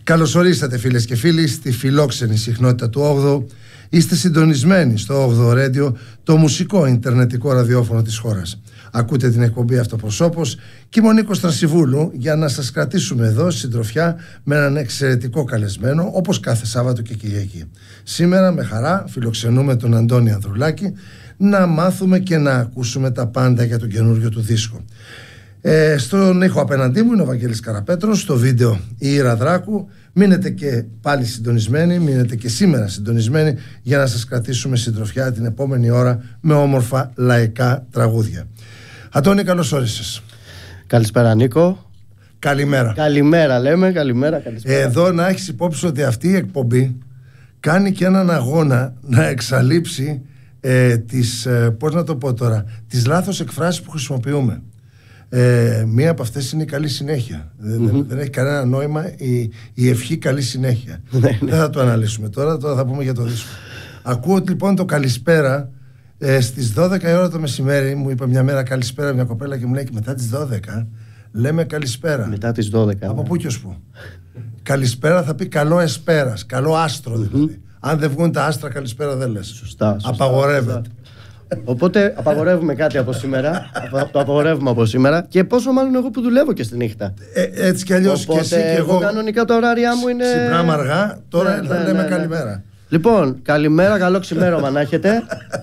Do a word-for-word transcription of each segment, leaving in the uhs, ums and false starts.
Καλώς ορίσατε φίλες και φίλοι στη φιλόξενη συχνότητα του όγδοου. Είστε συντονισμένοι στο όγδοο Radio, το μουσικό ιντερνετικό ραδιόφωνο της χώρας. Ακούτε την εκπομπή Αυτοπροσώπος και είμαι ο Νίκος Τρασιβούλου για να σας κρατήσουμε εδώ συντροφιά με έναν εξαιρετικό καλεσμένο, όπως κάθε Σάββατο και Κυριακή. Σήμερα με χαρά φιλοξενούμε τον Αντώνη Ανδρουλάκη να μάθουμε και να ακούσουμε τα πάντα για τον καινούριο του δίσκο. Ε, στον ήχο απέναντί μου είναι ο Βαγγέλης Καραπέτρος, στο βίντεο η Ήρα Δράκου. Μείνετε και πάλι συντονισμένοι, μείνετε και σήμερα συντονισμένοι για να σας κρατήσουμε συντροφιά την επόμενη ώρα με όμορφα λαϊκά τραγούδια. Αντώνη, καλώς όρισες. Καλησπέρα Νίκο. Καλημέρα. Καλημέρα λέμε, καλημέρα, καλησπέρα. Εδώ να έχεις υπόψη ότι αυτή η εκπομπή κάνει και έναν αγώνα να εξαλείψει ε, τις, ε, πώς να το πω τώρα, τις λάθος εκφράσεις που χρησιμοποιούμε. Ε, μία από αυτές είναι η καλή συνέχεια. Mm-hmm. δεν, δεν έχει κανένα νόημα η, η ευχή καλή συνέχεια. Δεν θα το αναλύσουμε τώρα, τώρα θα πούμε για το δίσκο. Ακούω λοιπόν το καλησπέρα ε, στις δώδεκα η ώρα το μεσημέρι. Μου είπε μια μέρα καλησπέρα μια κοπέλα και μου λέει και μετά τις δώδεκα λέμε καλησπέρα. Μετά τις δώδεκα. Από ναι. Πού και ως πού. Καλησπέρα θα πει καλό εσπέρας, καλό άστρο δηλαδή. Mm-hmm. Αν δεν βγουν τα άστρα καλησπέρα δεν λες. Σωστά, σωστά, απαγορεύεται. Σωστά. Οπότε απαγορεύουμε κάτι από σήμερα. Το απαγορεύουμε από σήμερα. Και πόσο μάλλον εγώ που δουλεύω και στη νύχτα. Ε, έτσι κι αλλιώς και εσύ και εγώ. Κανονικά τα ωράρια μου είναι. Ξυπνάμε αργά, τώρα ναι, ναι, λέμε ναι, ναι. καλημέρα. Λοιπόν, καλημέρα, καλό ξημέρωμα να έχετε.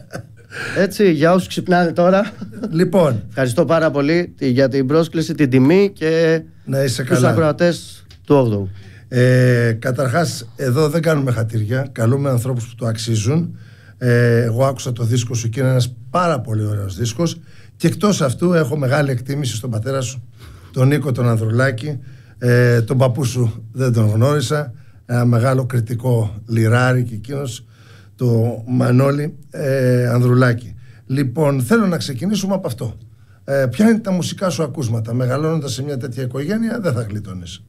Έτσι, για όσους ξυπνάνε τώρα. Λοιπόν. Ευχαριστώ πάρα πολύ για την πρόσκληση, την τιμή και τους ακροατές του όγδοου. Ε, καταρχάς, εδώ δεν κάνουμε χατήρια. Καλούμε ανθρώπους που το αξίζουν. Ε, εγώ άκουσα το δίσκο σου και είναι ένας πάρα πολύ ωραίος δίσκος. Και εκτός αυτού έχω μεγάλη εκτίμηση στον πατέρα σου, τον Νίκο τον Ανδρουλάκη. ε, Τον παππού σου δεν τον γνώρισα. Ένα μεγάλο κριτικό λιράρι και εκείνος, το Μανώλη ε, Ανδρουλάκη. Λοιπόν, θέλω να ξεκινήσουμε από αυτό. ε, Ποια είναι τα μουσικά σου ακούσματα? Μεγαλώνοντας σε μια τέτοια οικογένεια δεν θα γλιτώνεις.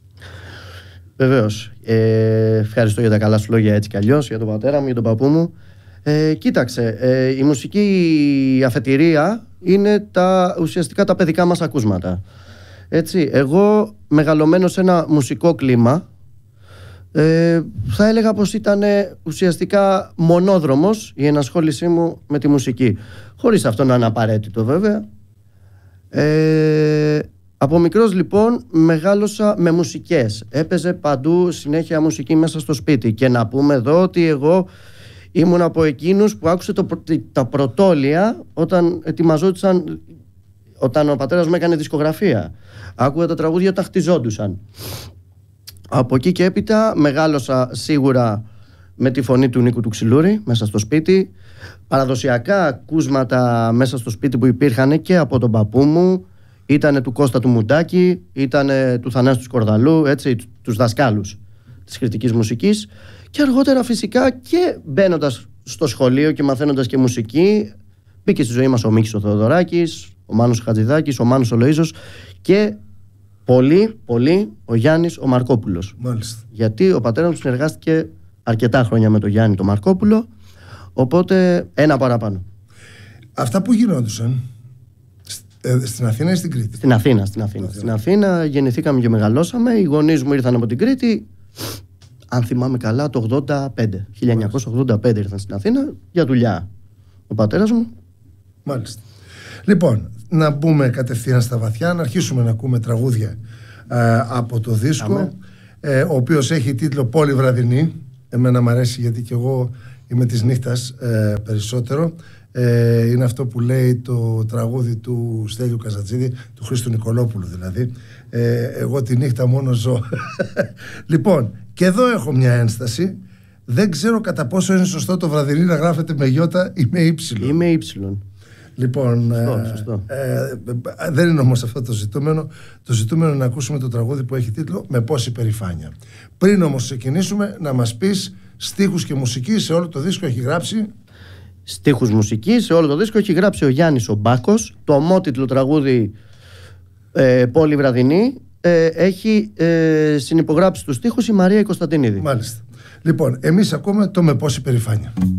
Βεβαίως. ε, Ευχαριστώ για τα καλά σου λόγια έτσι κι αλλιώς, για τον πατέρα μου, για τον παππού μου. ε, Κοίταξε, ε, η μουσική αφετηρία είναι τα, ουσιαστικά τα παιδικά μας ακούσματα. Έτσι, εγώ μεγαλωμένος σε ένα μουσικό κλίμα, ε, θα έλεγα πως ήταν ουσιαστικά μονόδρομος η ενασχόλησή μου με τη μουσική. Χωρίς αυτό να είναι απαραίτητο βέβαια. ε, Από μικρός λοιπόν μεγάλωσα με μουσικές. Έπαιζε παντού συνέχεια μουσική μέσα στο σπίτι. Και να πούμε εδώ ότι εγώ ήμουν από εκείνους που άκουσε το, τα πρωτόλια όταν ετοιμαζόντουσαν, όταν ο πατέρας μου έκανε δισκογραφία. Άκουγα τα τραγούδια όταν χτιζόντουσαν. Από εκεί και έπειτα μεγάλωσα σίγουρα με τη φωνή του Νίκου του Ξυλούρη μέσα στο σπίτι. Παραδοσιακά ακούσματα μέσα στο σπίτι που υπήρχαν και από τον παππού μου. Ήτανε του Κώστα του Μουντάκη, ήτανε του Θανάση του Σκορδαλού, έτσι, τους δασκάλους της κριτικής μουσικής. Και αργότερα φυσικά και μπαίνοντας στο σχολείο και μαθαίνοντας και μουσική, μπήκε στη ζωή μας ο Μίκης ο Θεοδωράκης, ο Μάνος ο Χατζηδάκης, ο Μάνος ο Λοΐζος και πολύ, πολύ ο Γιάννης ο Μαρκόπουλος. Μάλιστα. Γιατί ο πατέρας μου συνεργάστηκε αρκετά χρόνια με τον Γιάννη τον Μαρκόπουλο, οπότε ένα παραπάνω. Αυτά που γινόντουσαν Ε, στην Αθήνα ή στην Κρήτη? Στην Αθήνα, στην Αθήνα. Αθήνα. Στην Αθήνα γεννηθήκαμε και μεγαλώσαμε. Οι γονείς μου ήρθαν από την Κρήτη, αν θυμάμαι καλά, το ογδόντα πέντε. χίλια εννιακόσια ογδόντα πέντε ήρθαν στην Αθήνα για δουλειά ο πατέρας μου. Μάλιστα. Λοιπόν, να μπούμε κατευθείαν στα βαθιά, να αρχίσουμε να ακούμε τραγούδια ε, από το δίσκο, ε, ο οποίος έχει τίτλο Πόλη Βραδινή. Εμένα μου αρέσει γιατί και εγώ είμαι της νύχτας ε, περισσότερο. Ε, είναι αυτό που λέει το τραγούδι του Στέλιου Καζατζίδη, του Χρήστου Νικολόπουλου δηλαδή. ε, Εγώ τη νύχτα μόνο ζω. Λοιπόν, και εδώ έχω μια ένσταση. Δεν ξέρω κατά πόσο είναι σωστό το βραδινή να γράφεται με γιώτα ή με ύψιλον. Ή με ύψιλον. Λοιπόν, σωστό, σωστό. Ε, ε, δεν είναι όμως αυτό το ζητούμενο. Το ζητούμενο είναι να ακούσουμε το τραγούδι που έχει τίτλο Με πόση περηφάνεια. Πριν όμως ξεκινήσουμε, να μας πεις στίχους και μουσική σε όλο το δίσκο έχει γράψει. Στίχους μουσική σε όλο το δίσκο έχει γράψει ο Γιάννης ο Μπάκος. Το ομότιτλο τραγούδι ε, Πόλη Βραδινή ε, έχει ε, συνυπογράψει τους στίχους η Μαρία Κωνσταντινίδη. Μάλιστα. Λοιπόν, εμείς ακούμε το Με πόση περηφάνεια.